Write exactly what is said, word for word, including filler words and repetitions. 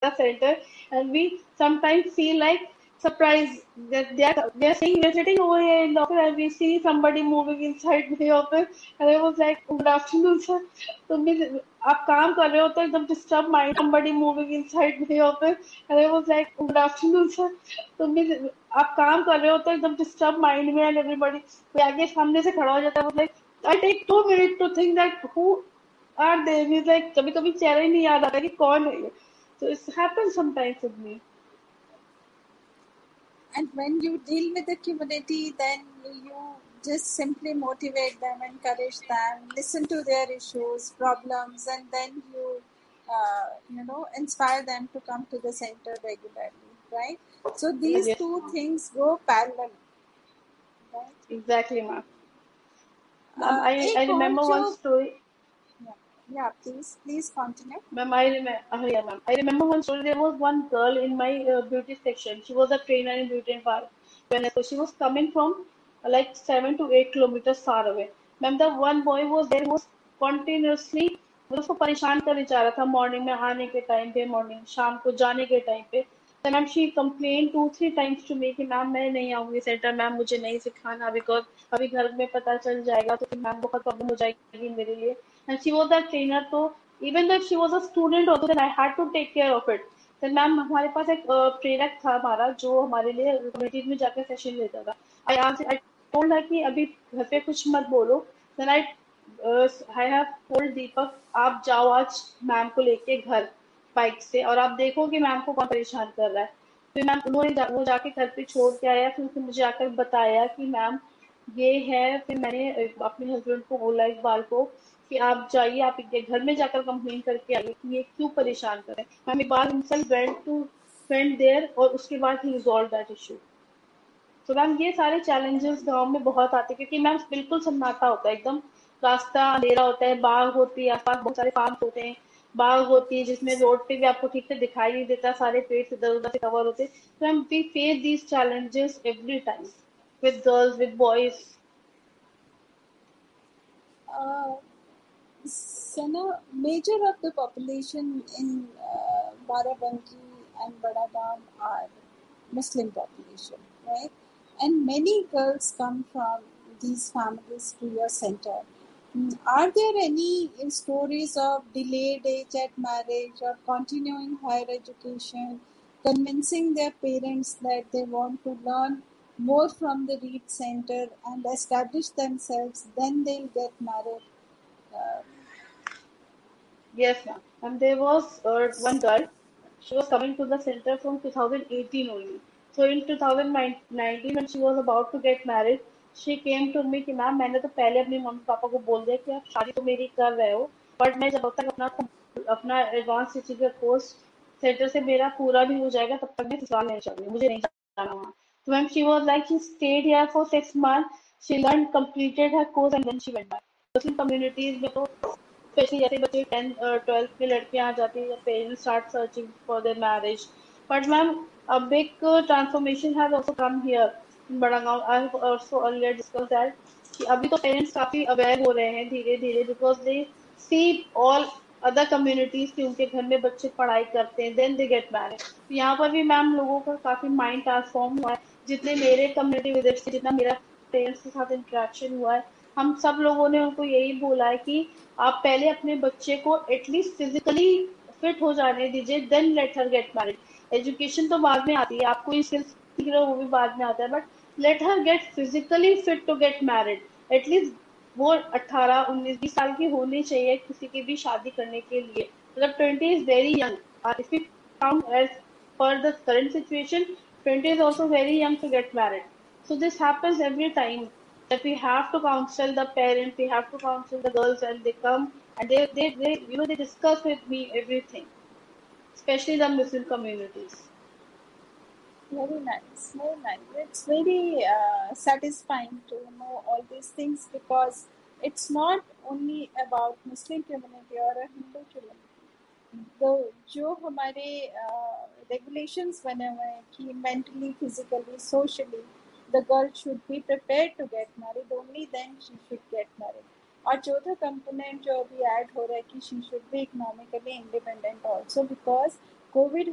center, and we sometimes feel like surprised that they are they are saying we're sitting over here in the office and we see somebody moving inside the office, and I was like, good afternoon sir. तो मैं आप काम कर रहे हो तो एकदम disturb mind somebody moving inside the office, and I was like, good afternoon sir. तो मैं आप काम कर रहे हो तो एकदम डिस्टर्ब माइंड में, and everybody कोई आगे सामने से खड़ा हो जाता है, like I take two minutes to think that who are they. Means like कभी कभी चेहरा ही नहीं याद आता कि कौन है ये. So it happens sometimes with me. And when you deal with the community, then you just simply motivate them, encourage them, listen to their issues, problems, and then you, uh, you know, inspire them to come to the center regularly, right? So these Yes, two ma'am. things go parallel, right? Exactly, ma'am. Ma'am, Uh, I I एक और remember one जो story. yeah, yeah, please, please continue. Ma'am, I remember. Uh, yeah, ma'am. I remember one story. There was one girl in my uh, beauty section. She was a trainer in beauty and par- wellness. So she was coming from uh, like seven to eight kilometers far away. Ma'am, the one boy was there who was continuously मतलब उसको परेशान करने चाह रहा था morning में आने के टाइम पे, मॉर्निंग शाम को जाने के टाइम पे. तो ma'am she complain to three times to me कि मैम मैं नहीं आऊंगी सेंटर, मैम मुझे नहीं सिखाना बिकॉज अभी घर में पता चल जाएगा तो फिर मैम बहुत प्रॉब्लम हो जाएगी मेरे लिए. And she was the trainer, तो even though she was a student also, then I had to take care of it. then ma'am हमारे पास एक अ, प्रेरक था हमारा जो हमारे लिए कम्युनिटीज में जाकर सेशन लेता था. आई आज आई टोल्ड हर कि अभी घर पे कुछ मत बोलो. Then I I have told दीपक आप जाओ आज मैम को लेके घर बाइक से और आप देखो कि मैम को कौन परेशान कर रहा है. फिर मैम उन्होंने जा, वो जाके घर पे छोड़ के आया, फिर उसने मुझे आकर बताया कि मैम ये है. फिर मैंने अ, अपने हस्बैंड को बोला इकबाल को कि आप जाइए, आप इनके घर में जाकर कंप्लेन करके आइए कि ये क्यों परेशान कर रहे हैं. Ma'am Iqbal himself went to went there और उसके बाद ही रिजॉल्व दैट इशू. तो मैम ये सारे चैलेंजेस गांव में बहुत आते हैं क्योंकि मैम बिल्कुल सन्नाटा होता है एकदम. रास्ता अंधेरा होता है, बाग होती है, आसपास बहुत सारे फार्म होते हैं, बाग होती है जिसमें रोड पे भी आपको ठीक से दिखाई नहीं देता, सारे पेड़ इधर उधर से कवर होते हैं. तो ma'am we face these challenges every time with girls, with boys. Uh, Sana, major of the population in uh, Barabanki and Badagaon are Muslim population, right? And many girls come from these families to your center. Mm, Are there any uh, stories of delayed age at marriage or continuing higher education, convincing their parents that they want to learn more from the Reed Center and establish themselves, then they'll get married? Uh, Yes, ma'am. And there was uh, one girl. She was coming to the center from two thousand eighteen only. So in two thousand nineteen, when she was about to get married, she came to me कि ma'am मैंने तो पहले अपने mummy papa को बोल दिया कि आप शादी तो मेरी कर रहे हो, बट मैं जब तक अपना अपना एडवांस टीचिंग का कोर्स सेंटर से मेरा पूरा नहीं हो जाएगा तब तक मैं ससुराल नहीं जाऊंगी, मुझे नहीं जाना वहाँ. तो ma'am she was like she state here for six month. She learn completed her course and then she went back. Muslim communities में तो स्पेशली जैसे बच्चे टेंथ ट्वेल्थ में लड़कियां आ जाती है, parents start searching for their marriage. But ma'am a big uh, transformation has also come here in Badaगांव. I have also earlier discussed that कि अभी तो पेरेंट्स काफी अवेयर हो रहे हैं धीरे धीरे because they see all other communities कि उनके घर में बच्चे पढ़ाई करते हैं देन दे गेट मैरिड. तो यहाँ पर भी मैम लोगों का काफी माइंड ट्रांसफॉर्म हुआ है. जितने मेरे कम्युनिटी विजिट से जितना मेरा पेरेंट्स के साथ इंटरेक्शन हुआ है, हम सब लोगों ने उनको यही बोला है कि आप पहले अपने बच्चे को एटलीस्ट फिजिकली फिट हो जाने दीजिए, then let her get married. Education तो बाद में आती है, आपको ये स्किल्स सीख रहे हो वो भी बाद में आता है, but let her gate physically fit to get married. At least वो अट्ठारह उन्नीस बीस साल की होनी चाहिए किसी की भी शादी करने के लिए. मतलब twenty is very young. If you count as per the current situation, twenty is also very young to get married. So this happens every time that we have to counsel the parents, we have to counsel the girls, and they come and they, they, they you know they discuss with me everything, especially the Muslim communities. Very nice, very nice. It's very uh, satisfying to know all these things because it's not only about Muslim community or a Hindu community. The जो हमारे uh, regulations बने हुए हैं कि mentally, physically, socially, the girl should be prepared to get married. Only then she should get married. और चौथा component जो अभी add हो रहा है कि she should be economically independent also because COVID